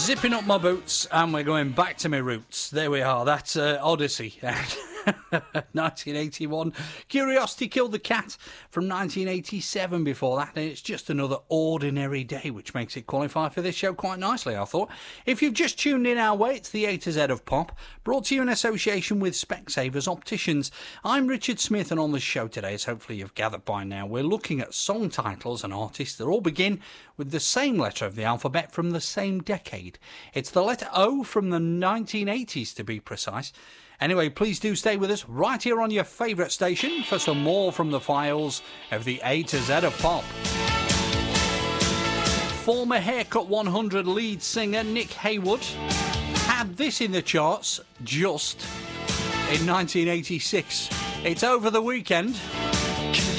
Zipping up my boots and we're going back to my roots. There we are. That's Odyssey. 1981. Curiosity Killed the Cat from 1987 before that. And it's just another ordinary day, which makes it qualify for this show quite nicely, I thought. If you've just tuned in our way, it's the A to Z of Pop, brought to you in association with Specsavers Opticians. I'm Richard Smith, and on the show today, as hopefully you've gathered by now, we're looking at song titles and artists that all begin with the same letter of the alphabet from the same decade. It's the letter O from the 1980s, to be precise. Anyway, please do stay with us right here on your favourite station for some more from the files of the A to Z of Pop. Former Haircut 100 lead singer Nick Haywood had this in the charts just in 1986. It's Over the Weekend.